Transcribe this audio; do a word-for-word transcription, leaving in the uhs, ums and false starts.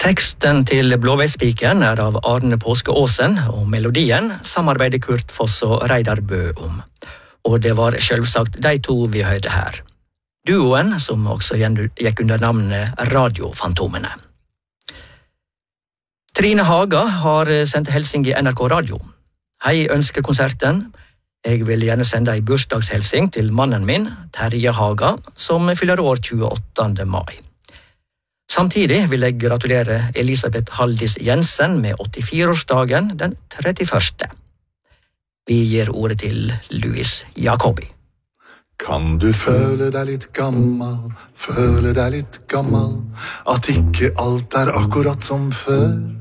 Teksten til Blåveisspiken er av Arne Påske Aasen, og melodien samarbeider Kurt Foss og Reidar Bø om. Og det var selvsagt de to vi hørte her. Duoen, som også gikk under navnet Radiofantomene. Trine Haga har sendt hilsing i N R K Radio. Hei, ønsker konserten. Jeg vil gjerne sende en bursdagshelsing til mannen min, Terje Haga, som fyller år tjueåttende mai. Samtidig vil jeg gratulere Elisabeth Haldis Jensen med åttifire-årsdagen den trettiførste. Vi gir ordet til Louis Jacobi. Kan du føle deg litt gammel, føle deg litt gammel, at ikke alt er akkurat som før?